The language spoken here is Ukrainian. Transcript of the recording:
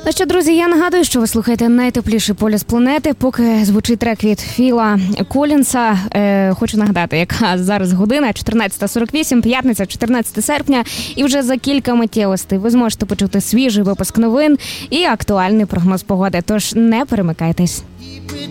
Ну що, друзі, я нагадую, що ви слухаєте найтепліший полюс планети, поки звучить трек від Філа Колінса. Хочу нагадати, яка зараз година, 14:48, п'ятниця, 14 серпня. І вже за кілька миттєвостей ви зможете почути свіжий випуск новин і актуальний прогноз погоди. Тож не перемикайтесь.